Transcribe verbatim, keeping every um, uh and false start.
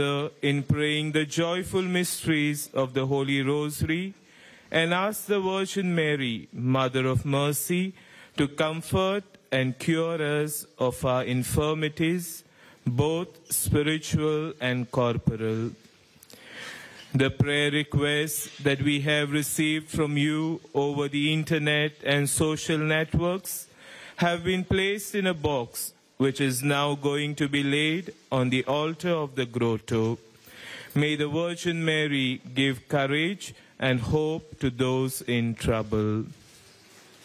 in praying the joyful mysteries of the Holy Rosary, and ask the Virgin Mary, Mother of Mercy, to comfort and cure us of our infirmities, both spiritual and corporal. The prayer requests that we have received from you over the internet and social networks have been placed in a box which is now going to be laid on the altar of the grotto. May the Virgin Mary give courage and hope to those in trouble.